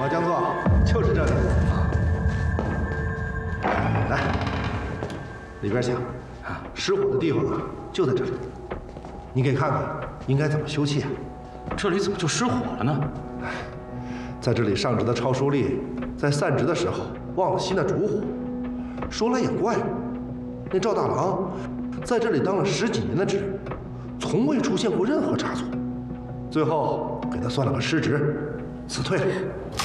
往江坐，就是这里。来，里边请。失火的地方啊，就在这里。你给看看，应该怎么修葺啊？ 这里怎么就失火了呢？ 在这里上职的超书吏，在散职的时候忘了熄那烛火。说来也怪，那赵大郎在这里当了10几年的职，从未出现过任何差错。最后给他算了个失职，辞退了。